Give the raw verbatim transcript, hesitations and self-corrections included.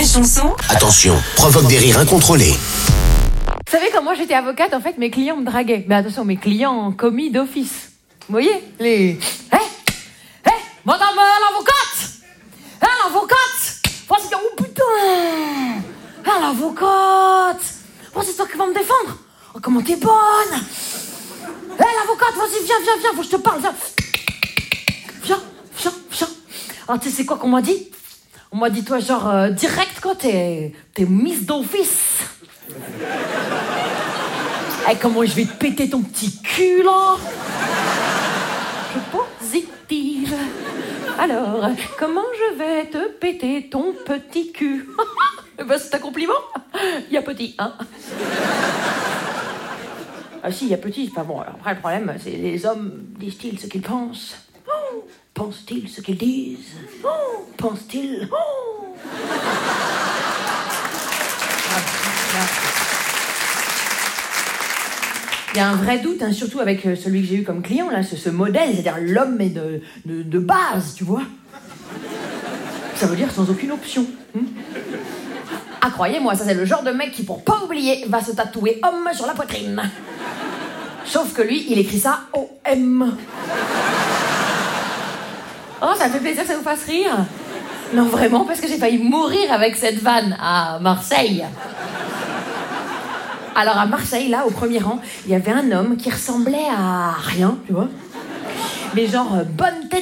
Rire et Chanson. Attention, provoque des rires incontrôlés. Vous savez, quand moi j'étais avocate, en fait, mes clients me draguaient. Mais attention, mes clients commis d'office. Vous voyez les... Hé Hé Madame euh, l'avocate Hé, l'avocate Voici... Oh putain Hé, l'avocate Oh, c'est toi qui vas me défendre. Oh, comment t'es bonne. Hé, l'avocate, vas-y, viens, viens, viens, faut que je te parle, viens. Viens, viens, viens. Alors, tu sais, c'est quoi qu'on m'a dit? On m'a dit, toi, genre, euh, direct, quoi, t'es... T'es Miss d'office. Eh, comment je vais te péter ton petit cul, là? Je suis positive. Alors, comment je vais te péter ton petit cul? Eh ben, c'est un compliment. Il y a petit, hein? Ah si, il y a petit. Enfin bon, alors après, le problème, c'est les hommes disent-ils ce qu'ils pensent? Oh, pensent-ils ce qu'ils disent? Oh, pensent-ils? Oh. Il y a un vrai doute, hein, surtout avec celui que j'ai eu comme client, là, ce, ce modèle, c'est-à-dire l'homme est de, de, de base, tu vois. Ça veut dire sans aucune option. Hein. Ah, croyez-moi, ça c'est le genre de mec qui, pour pas oublier, va se tatouer homme sur la poitrine. Sauf que lui, il écrit ça O M. Oh, ça me fait plaisir que ça vous fasse rire. Non, vraiment, parce que j'ai failli mourir avec cette vanne à Marseille. Alors à Marseille, là, au premier rang, il y avait un homme qui ressemblait à rien, tu vois. Mais genre, bonne tête